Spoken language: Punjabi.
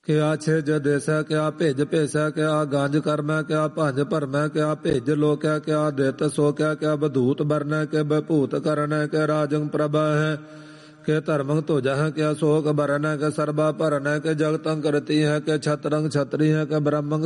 ਕਿਆ ਛਿਜ ਦੇਸੈ ਕਿਆ ਭਿਜ ਭੇਸੈ ਕਿਆ ਗੰਜ ਕਰਮੈ ਕਿਆ ਭੰਜ ਭਰਮੈ ਕਿਆ ਭਿਜ ਲੋਕੈ ਕਿਆ ਦਿੱਤ ਸੋਕੈ ਕਿਆ ਬਧੂਤ ਬਰਨੈ ਕਿ ਬਭੂਤ ਕਰਨੈ ਕਿ ਰਾਜੰ ਪ੍ਰਭਾ ਹੈ ਕਿ ਧਰਮੰ ਧੁਜੈ ਹੈ ਕਿਆ ਸੋਕ ਭਰਨੈ ਕਿ ਸਰਬਾ ਭਰਨੈ ਕਿ ਜਗਤੰ ਕਰਤੀ ਹੈ ਕਿ ਛਤਰੰ ਛਤਰੀ ਹੈ ਕਿ ਬ੍ਰਹਮੰ